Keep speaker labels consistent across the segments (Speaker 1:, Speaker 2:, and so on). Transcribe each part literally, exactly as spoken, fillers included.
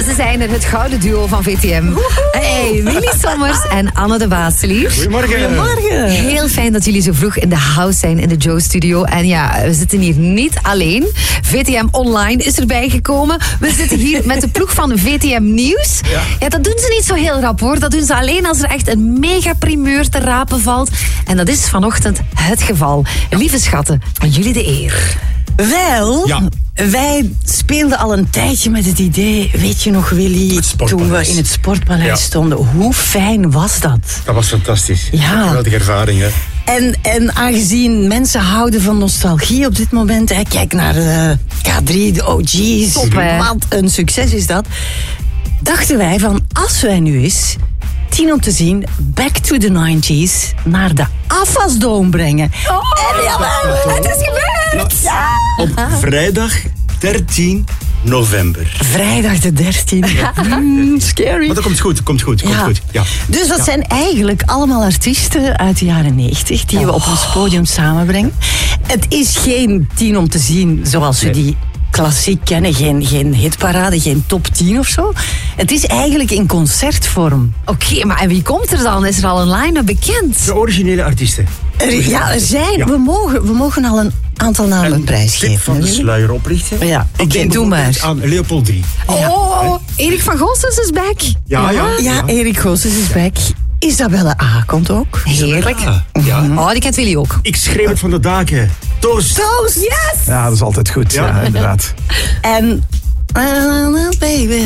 Speaker 1: Ze zijn er, het gouden duo van V T M. Hey, Willy Sommers en Anne de Waaselier.
Speaker 2: Goedemorgen.
Speaker 3: Goedemorgen.
Speaker 1: Heel fijn dat jullie zo vroeg in de house zijn in de Joe-studio. En ja, we zitten hier niet alleen. V T M Online is erbij gekomen. We zitten hier met de ploeg van V T M Nieuws. Ja. ja, dat doen ze niet zo heel rap hoor. Dat doen ze alleen als er echt een mega primeur te rapen valt. En dat is vanochtend het geval. Lieve schatten, aan jullie de eer.
Speaker 3: Wel,
Speaker 2: Ja.
Speaker 3: wij speelden al een tijdje met het idee, weet je nog Willy, toen we in het Sportpaleis
Speaker 2: Ja.
Speaker 3: stonden. Hoe fijn was dat?
Speaker 2: Dat was fantastisch.
Speaker 3: Ja.
Speaker 2: Geweldige ervaring, hè.
Speaker 3: En, en aangezien mensen houden van nostalgie op dit moment, hè, kijk naar de K drie, de O G's,
Speaker 1: Top, hè?
Speaker 3: wat een succes is dat. Dachten wij van, als wij nu eens tien om te zien, back to the nineties, naar de Afasdome brengen.
Speaker 1: Oh,
Speaker 3: en jawel, het is gebeurd! Ja.
Speaker 2: Op vrijdag dertien november.
Speaker 3: Vrijdag de dertiende. Mm, scary.
Speaker 2: Maar dat komt goed, komt goed, komt
Speaker 3: Ja.
Speaker 2: goed. Ja.
Speaker 3: Dus dat
Speaker 2: Ja.
Speaker 3: zijn eigenlijk allemaal artiesten uit de jaren negentig die we op ons podium samenbrengen. Het is geen tien om te zien zoals we
Speaker 2: Nee.
Speaker 3: die klassiek kennen. Geen, geen hitparade, geen top tien of zo. Het is eigenlijk in concertvorm.
Speaker 1: Oké, maar en wie komt er dan? Is er al een line-up bekend?
Speaker 2: De originele artiesten.
Speaker 3: Er, ja, er zijn.
Speaker 2: Ja.
Speaker 3: We, mogen, we mogen al een aantal namen
Speaker 2: Een
Speaker 3: prijsgeven.
Speaker 2: tip van de sluier oplichten.
Speaker 3: Ja,
Speaker 2: Ik
Speaker 3: oké,
Speaker 2: denk
Speaker 3: doe
Speaker 2: bijvoorbeeld
Speaker 3: maar.
Speaker 2: aan Leopold drie.
Speaker 1: Oh, Erik van Goossens is back.
Speaker 2: Ja, ja.
Speaker 3: Ja, Erik Goossens is back. Isabelle A. komt ook.
Speaker 1: Heerlijk.
Speaker 2: Ja, ja.
Speaker 1: Oh, die kent Willy ook.
Speaker 2: Ik schreeuw het van de daken. Toast.
Speaker 3: Toast! Yes!
Speaker 4: Ja, dat is altijd goed. Ja,
Speaker 2: Ja.
Speaker 4: inderdaad.
Speaker 3: En... Uh, baby.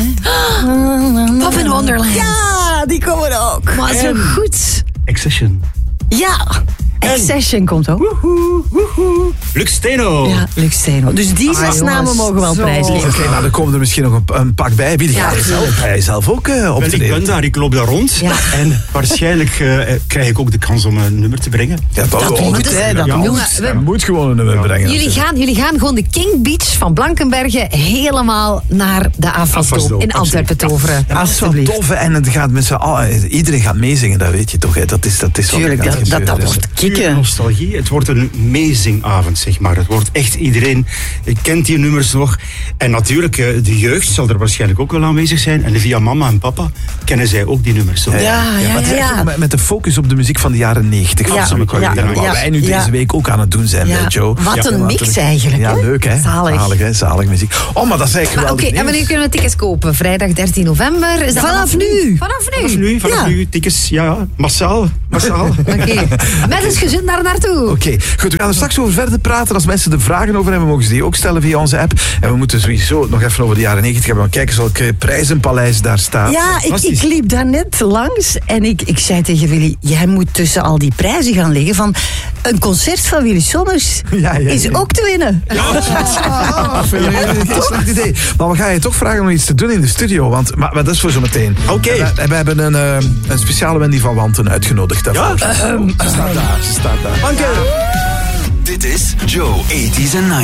Speaker 1: Pop in Wonderland.
Speaker 3: Ja, die komen ook.
Speaker 1: Maar zo
Speaker 2: En-
Speaker 1: goed.
Speaker 2: Accession.
Speaker 3: Ja, Accession komt ook.
Speaker 2: Woehoe, woehoe. Lux Steno.
Speaker 3: Ja, Lux Steno. Dus die zes
Speaker 1: jongens,
Speaker 3: namen mogen wel
Speaker 1: zo.
Speaker 3: prijs
Speaker 4: Oké,
Speaker 3: liggen.
Speaker 4: nou, dan komen er misschien nog een, een pak bij. Wie
Speaker 1: Ja.
Speaker 4: ga je zelf, ga je zelf ook uh, op
Speaker 2: Wel,
Speaker 4: te
Speaker 2: ik ben
Speaker 4: nemen?
Speaker 2: daar, ik loop daar rond.
Speaker 1: Ja.
Speaker 2: En waarschijnlijk eh, krijg ik ook de kans om een nummer te brengen.
Speaker 4: Ja, dat,
Speaker 3: Dat moet, hè, dat
Speaker 2: Ja.
Speaker 3: moet.
Speaker 1: Jongen,
Speaker 4: Je
Speaker 1: we-
Speaker 4: moet gewoon een nummer brengen.
Speaker 1: Jullie gaan, jullie gaan gewoon de King Beach van Blankenberge helemaal naar de Afasdome
Speaker 2: Afasdome,
Speaker 1: in Antwerpen
Speaker 2: absoluut.
Speaker 1: toveren.
Speaker 4: Ja, dat is wel
Speaker 3: Alsjeblieft.
Speaker 4: tof, hè. En het gaat met z'n allen, iedereen gaat meezingen, dat weet je toch. Hè. Dat is, dat is wat er
Speaker 3: Tuurlijk,
Speaker 4: gaat
Speaker 3: dat, dat, dat
Speaker 4: gebeuren.
Speaker 3: wordt
Speaker 2: Pure
Speaker 3: kicken.
Speaker 2: nostalgie. Het wordt een meezingavond, zeg maar. Het wordt echt iedereen kent die nummers nog. En natuurlijk, eh, de jeugd zal er waarschijnlijk ook wel aanwezig zijn. En via mama en papa kennen zij ook die nummers. Zo.
Speaker 3: Ja, ja,
Speaker 4: Maar het is
Speaker 3: ja.
Speaker 4: echt ook met, met de focus op de muziek van de jaren negentig.
Speaker 3: Ja,
Speaker 4: Absoluut.
Speaker 3: ja,
Speaker 4: Ja, wat
Speaker 3: ja,
Speaker 4: wij nu
Speaker 3: ja.
Speaker 4: deze week ook aan het doen zijn
Speaker 3: Ja,
Speaker 4: bij Joe.
Speaker 3: wat
Speaker 4: Ja,
Speaker 3: een mix
Speaker 4: natuurlijk.
Speaker 3: eigenlijk,
Speaker 4: Ja,
Speaker 3: hè?
Speaker 4: leuk hè.
Speaker 3: Zalig.
Speaker 4: Zalig hè, zalig muziek. Oh, maar dat is eigenlijk
Speaker 1: Maar Oké,
Speaker 4: geweldig
Speaker 1: en wanneer
Speaker 4: nieuws.
Speaker 1: kunnen we tickets kopen? Vrijdag dertien november? Is dat
Speaker 3: Vanaf nu.
Speaker 1: Vanaf nu?
Speaker 2: Vanaf nu, vanaf
Speaker 3: Ja.
Speaker 2: nu, tickets, ja, ja, massaal, massaal.
Speaker 1: Oké, met eens gezin daar naartoe.
Speaker 4: Oké, goed, we gaan er straks over verder praten. Als mensen er vragen over hebben, mogen ze die ook stellen via onze app. En we moeten sowieso nog even over de jaren negentig hebben. Want kijk eens welke prijzenpaleis daar staat.
Speaker 3: Ja, ik, ik
Speaker 2: Fantastisch.
Speaker 3: liep daar net langs en ik, ik zei tegen Willy, jij moet tussen al die prijzen gaan liggen van een concert van Willy Sommers
Speaker 4: Ja, ja,
Speaker 3: is
Speaker 4: ja.
Speaker 3: ook te winnen.
Speaker 4: Ah, vind je geen slecht idee. Maar we gaan je toch vragen om iets te doen in de studio. Want, maar, maar dat is voor zometeen.
Speaker 2: Oké.
Speaker 4: En We, we hebben een, eh, een speciale Wendy van Wanten uitgenodigd daarvoor.
Speaker 2: Ja?
Speaker 4: Ze staat daar, ze staat daar.
Speaker 2: Dank je.
Speaker 5: Dit is Joe, eighties en nineties.